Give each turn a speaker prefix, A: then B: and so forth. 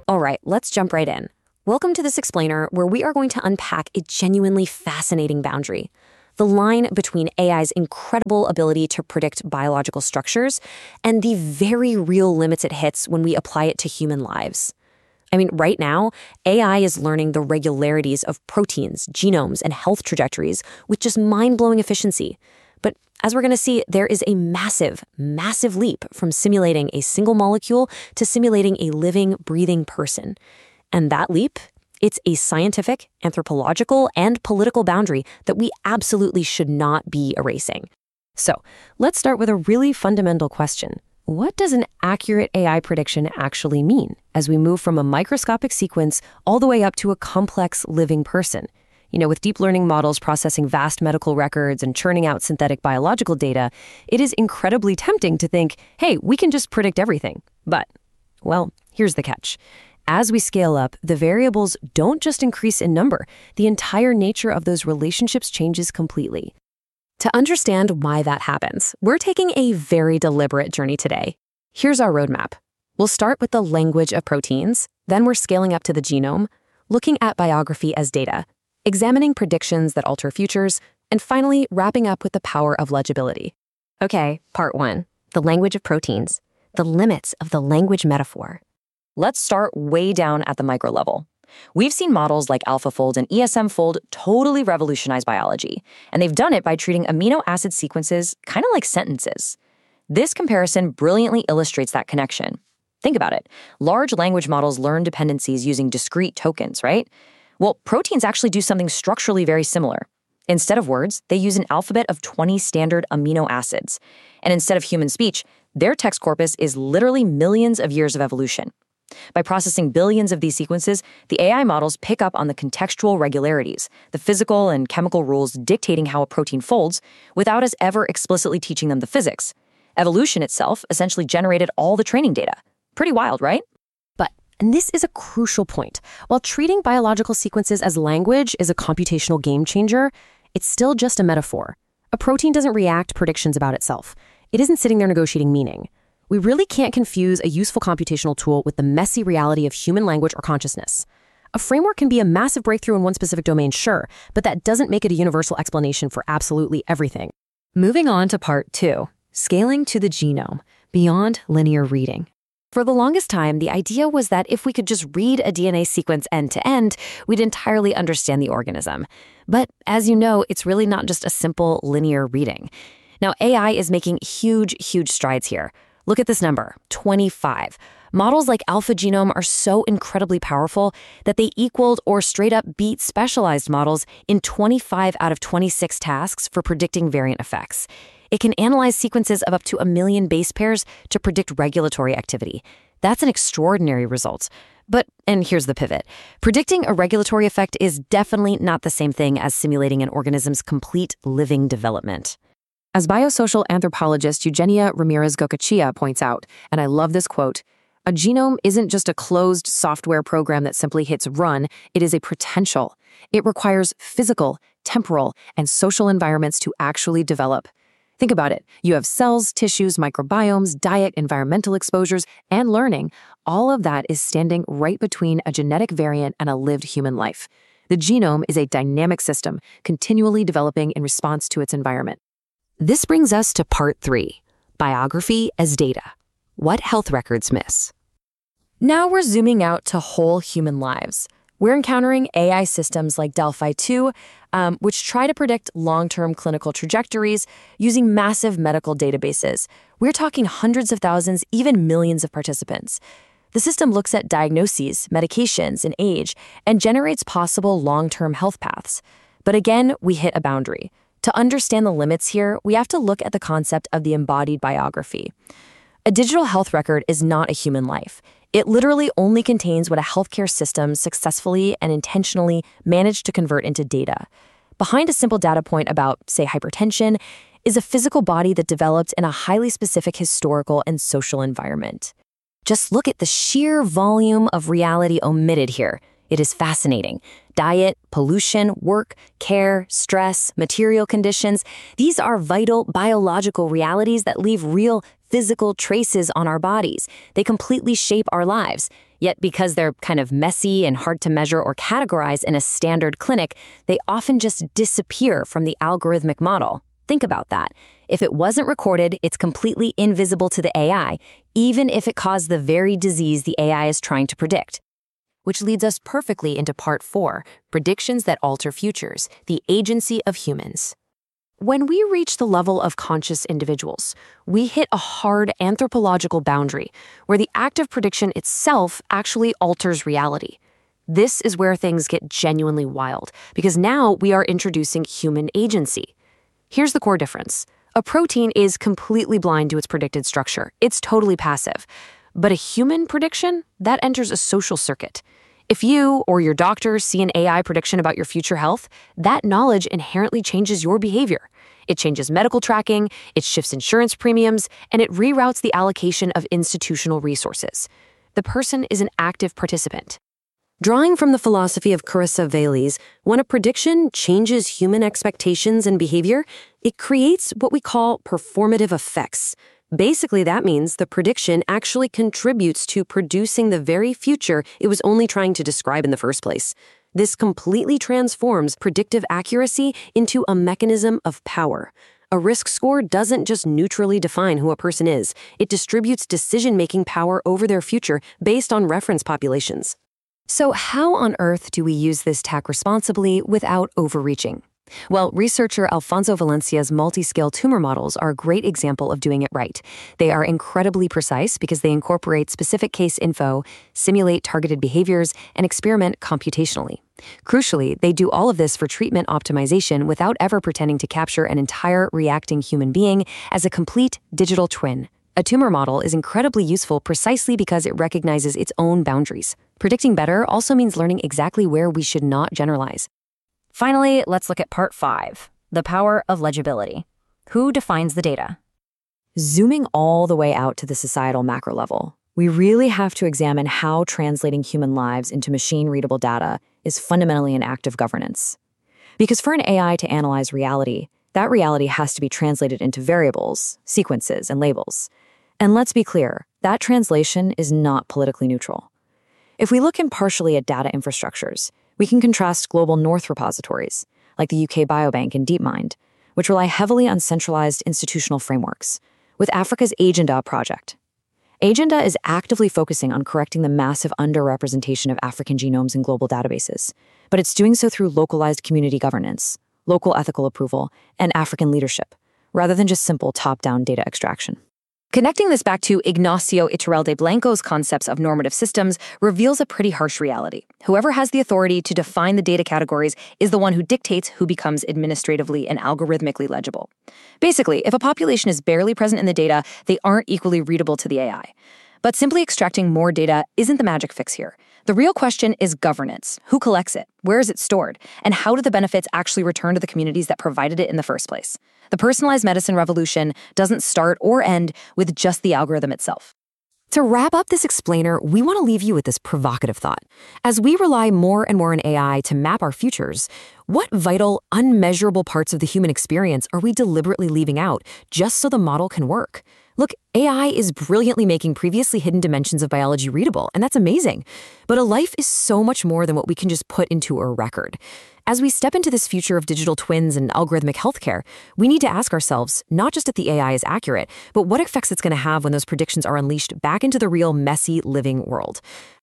A: All right, let's jump right in. Welcome to this explainer where we are going to unpack a genuinely fascinating boundary. The line between AI's incredible ability to predict biological structures and the very real limits it hits when we apply it to human lives. I mean, right now, AI is learning the regularities of proteins, genomes, and health trajectories with just mind-blowing efficiency. But as we're going to see, there is a massive, massive leap from simulating a single molecule to simulating a living, breathing person. And that leap, it's a scientific, anthropological, and political boundary that we absolutely should not be erasing. So let's start with a really fundamental question. What does an accurate AI prediction actually mean as we move from a microscopic sequence all the way up to a complex living person? With deep learning models processing vast medical records and churning out synthetic biological data, it is incredibly tempting to think, hey, we can just predict everything. But, well, here's the catch. As we scale up, the variables don't just increase in number. The entire nature of those relationships changes completely. To understand why that happens, we're taking a very deliberate journey today. Here's our roadmap. We'll start with the language of proteins, then we're scaling up to the genome, looking at biography as data, examining predictions that alter futures, and finally wrapping up with the power of legibility. Okay, part 1, the language of proteins, the limits of the language metaphor. Let's start way down at the micro level. We've seen models like AlphaFold and ESMFold totally revolutionize biology, and they've done it by treating amino acid sequences kind of like sentences. This comparison brilliantly illustrates that connection. Think about it. Large language models learn dependencies using discrete tokens, right? Well, proteins actually do something structurally very similar. Instead of words, they use an alphabet of 20 standard amino acids. And instead of human speech, their text corpus is literally millions of years of evolution. By processing billions of these sequences, the AI models pick up on the contextual regularities, the physical and chemical rules dictating how a protein folds, without us ever explicitly teaching them the physics. Evolution itself essentially generated all the training data. Pretty wild, right?
B: And this is a crucial point. While treating biological sequences as language is a computational game changer, it's still just a metaphor. A protein doesn't react predictions about itself. It isn't sitting there negotiating meaning. We really can't confuse a useful computational tool with the messy reality of human language or consciousness. A framework can be a massive breakthrough in one specific domain, sure, but that doesn't make it a universal explanation for absolutely everything.
A: Moving on to part 2, scaling to the genome, beyond linear reading. For the longest time, the idea was that if we could just read a DNA sequence end to end, we'd entirely understand the organism. But as you know, it's really not just a simple linear reading. Now, AI is making huge, huge strides here. Look at this number, 25. Models like AlphaGenome are so incredibly powerful that they equaled or straight up beat specialized models in 25 out of 26 tasks for predicting variant effects. It can analyze sequences of up to 1 million base pairs to predict regulatory activity. That's an extraordinary result. But, and here's the pivot, predicting a regulatory effect is definitely not the same thing as simulating an organism's complete living development. As biosocial anthropologist Eugenia Ramirez-Gocochea points out, and I love this quote, a genome isn't just a closed software program that simply hits run, it is a potential. It requires physical, temporal, and social environments to actually develop. Think about it. You have cells, tissues, microbiomes, diet, environmental exposures, and learning. All of that is standing right between a genetic variant and a lived human life. The genome is a dynamic system, continually developing in response to its environment. This brings us to part 3, biography as data. What health records miss? Now we're zooming out to whole human lives. We're encountering AI systems like Delphi 2, which try to predict long-term clinical trajectories using massive medical databases. We're talking hundreds of thousands, even millions of participants. The system looks at diagnoses, medications, and age, and generates possible long-term health paths. But again, we hit a boundary. To understand the limits here, we have to look at the concept of the embodied biography. A digital health record is not a human life. It literally only contains what a healthcare system successfully and intentionally managed to convert into data. Behind a simple data point about, say, hypertension, is a physical body that developed in a highly specific historical and social environment. Just look at the sheer volume of reality omitted here. It is fascinating. Diet, pollution, work, care, stress, material conditions, these are vital biological realities that leave real physical traces on our bodies. They completely shape our lives. Yet because they're kind of messy and hard to measure or categorize in a standard clinic, they often just disappear from the algorithmic model. Think about that. If it wasn't recorded, it's completely invisible to the AI, even if it caused the very disease the AI is trying to predict. Which leads us perfectly into part 4, predictions that alter futures, the agency of humans. When we reach the level of conscious individuals, we hit a hard anthropological boundary where the act of prediction itself actually alters reality. This is where things get genuinely wild, because now we are introducing human agency. Here's the core difference. A protein is completely blind to its predicted structure. It's totally passive. But a human prediction, that enters a social circuit. If you or your doctor see an AI prediction about your future health, that knowledge inherently changes your behavior. It changes medical tracking, it shifts insurance premiums, and it reroutes the allocation of institutional resources. The person is an active participant. Drawing from the philosophy of Carissa Vales, when a prediction changes human expectations and behavior, it creates what we call performative effects. Basically, that means the prediction actually contributes to producing the very future it was only trying to describe in the first place. This completely transforms predictive accuracy into a mechanism of power. A risk score doesn't just neutrally define who a person is. It distributes decision-making power over their future based on reference populations. So how on earth do we use this tech responsibly without overreaching? Well, researcher Alfonso Valencia's multi-scale tumor models are a great example of doing it right. They are incredibly precise because they incorporate specific case info, simulate targeted behaviors, and experiment computationally. Crucially, they do all of this for treatment optimization without ever pretending to capture an entire reacting human being as a complete digital twin. A tumor model is incredibly useful precisely because it recognizes its own boundaries. Predicting better also means learning exactly where we should not generalize. Finally, let's look at part 5, the power of legibility. Who defines the data? Zooming all the way out to the societal macro level, we really have to examine how translating human lives into machine-readable data is fundamentally an act of governance. Because for an AI to analyze reality, that reality has to be translated into variables, sequences, and labels. And let's be clear, that translation is not politically neutral. If we look impartially at data infrastructures, we can contrast global North repositories, like the UK Biobank and DeepMind, which rely heavily on centralized institutional frameworks, with Africa's Agenda project. Agenda is actively focusing on correcting the massive underrepresentation of African genomes in global databases, but it's doing so through localized community governance, local ethical approval, and African leadership, rather than just simple top-down data extraction. Connecting this back to Ignacio Iturralde Blanco's concepts of normative systems reveals a pretty harsh reality. Whoever has the authority to define the data categories is the one who dictates who becomes administratively and algorithmically legible. Basically, if a population is barely present in the data, they aren't equally readable to the AI. But simply extracting more data isn't the magic fix here. The real question is governance. Who collects it? Where is it stored? And how do the benefits actually return to the communities that provided it in the first place? The personalized medicine revolution doesn't start or end with just the algorithm itself. To wrap up this explainer, we want to leave you with this provocative thought. As we rely more and more on AI to map our futures, what vital, unmeasurable parts of the human experience are we deliberately leaving out just so the model can work? Look, AI is brilliantly making previously hidden dimensions of biology readable, and that's amazing. But a life is so much more than what we can just put into a record. As we step into this future of digital twins and algorithmic healthcare, we need to ask ourselves not just if the AI is accurate, but what effects it's going to have when those predictions are unleashed back into the real, messy, living world.